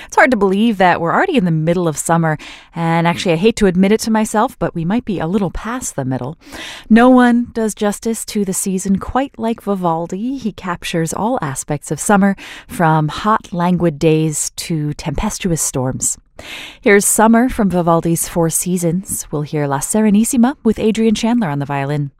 It's hard to believe that we're already in the middle of summer, and actually I hate to admit it to myself, but we might be a little past the middle. No one does justice to the season quite like Vivaldi. He captures all aspects of summer, from hot, languid days to tempestuous storms. Here's Summer from Vivaldi's Four Seasons. We'll hear La Serenissima with Adrian Chandler on the violin.